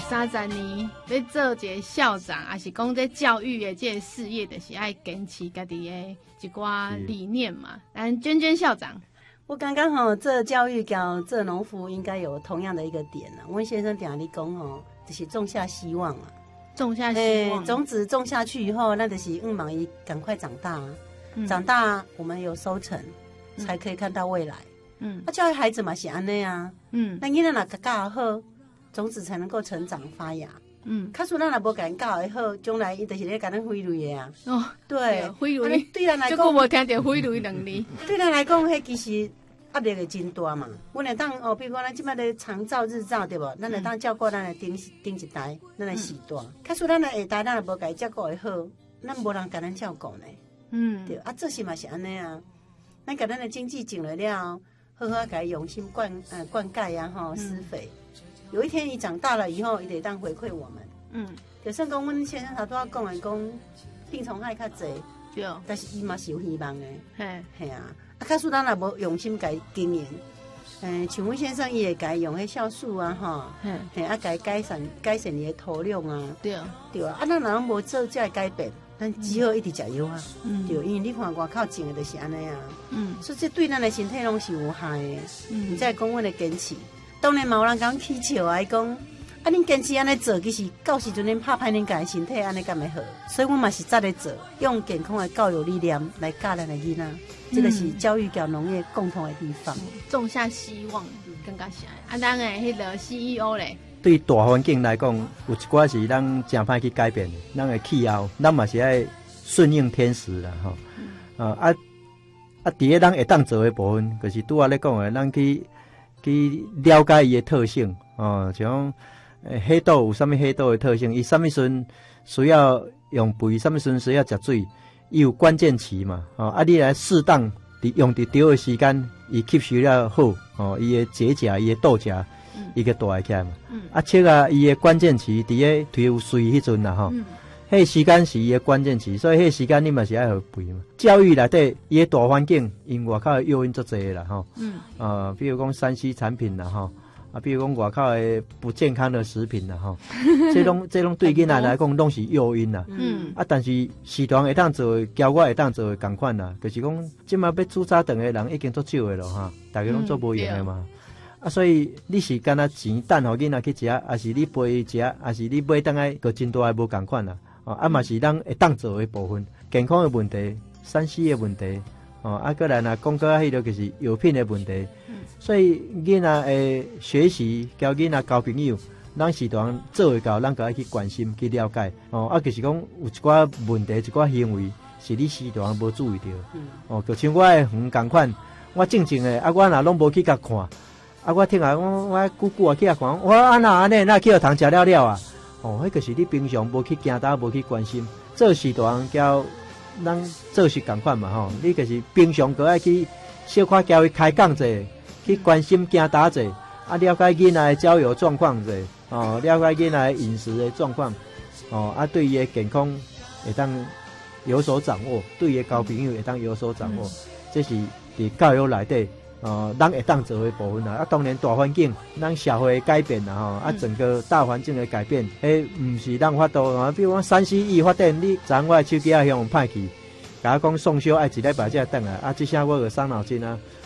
30年要做一个校长，还是讲这教育的这个事业，就是爱坚持家己的一寡理念嘛。咱娟娟校长， 我刚刚吼做教育跟做农夫应该有同样的一个点啊。温先生常你讲吼，就是种下希望啊， 种下希望， 种子种下去以后，那就是望伊赶快长大啊。长大我们有收成，才可以看到未来。教育孩子嘛是安尼啊。那囡仔若教好，种子才能够成长发芽。假使咱若无甲因教的好，将来伊就是咧甲咱毁类的啊。哦，对， 毁类。 对咱来讲， 这个无听到毁类2字。 对咱来讲，迄其实压力会真大嘛。阮会当比如讲咱即摆咧长照、日照对无？咱会当照顾咱的顶一代，咱的时代。假使咱的下代，咱若无甲伊照顾的好，咱无人甲咱照顾呢。对啊，这是嘛是安尼啊。咱甲咱的经济种了，好好甲伊用心灌溉啊，施肥。有一天伊长大了以后，伊得当回馈我们。就算讲阮先生头拄仔讲的讲，病虫害较侪，对，但是伊嘛是有希望的。嘿啊，假使咱若无用心甲伊经营，像阮先生伊会甲伊用迄酵素啊，甲伊改善伊的土壤啊，对啊，咱若无做这个改变。咱只好一直食药啊，对，因为你看外口种的就是安尼啊，所以这对咱的身体拢是有害的。你再讲阮的坚持，当然嘛有人讲起笑啊，伊讲啊，恁坚持安尼做，其实到时阵恁拍歹恁家身体安尼敢会好？所以我嘛是在咧做，用健康的教育理念来教咱的囡仔，这个是教育跟农业共同的地方， 种下希望，更加是啊，咱的迄个 CEO 咧。 对大环境来讲，有一寡是咱真歹去改变的，咱的气候，咱嘛是爱顺应天时啦，伫咧咱会当做的部分，就是拄仔咧讲的，咱去了解伊的特性，像海岛有啥物海岛的特性，伊啥物时阵需要用肥，啥物时阵需要食水，伊有关键期嘛，你来适当用伫对的时间，伊吸收了好，伊的结荚，伊的豆荚。伊个大起来嘛，切啊，伊个关键期伫咧推有水迄阵啦吼，迄时间是伊个关键期，所以迄时间你嘛是爱互肥嘛。教育内底伊个大环境，因外口诱因足侪啦吼，比如讲3C 产品啦吼，比如讲外口的不健康的食品啦吼，这拢对囡仔来讲拢是诱因啦。但是市场会当做，交我会当做共款啦，就是讲即马要煮早顿的人已经足少的咯哈，大家拢做无用的嘛。所以你是干那钱等互囡仔去食，还是你陪伊食，还是你买等来个真大的无共款啦？嘛是咱会当做的部分，健康的问题、3C 的问题，过来若讲到迄个就是药品的问题。所以囡仔的学习，交囡仔交朋友，咱是当做会到，咱个爱去关心、去了解。就是讲有一寡问题、一寡行为，是你时常无注意到。就像我的园共款，我正的，我若拢无去甲看。我听讲，我姑姑去看，我安尼，那去学堂食了啊？迄个是你平常无去惊打，无去关心。做事堂交咱做事共款嘛吼，你就是平常个爱去小可交伊开讲者，去关心惊打者，了解囡仔的交友状况者，了解囡仔的饮食的状况，对伊的健康会当有所掌握，对伊的交朋友会当有所掌握，这是伫教育内底。咱会当做的部分啦，当然大环境，咱社会的改变啦吼，整个大环境的改变，毋是咱法度比如讲3C 伊发展，你昨我的手机向歹去，甲我讲送修爱1礼拜才等来，这下我就伤脑筋啊。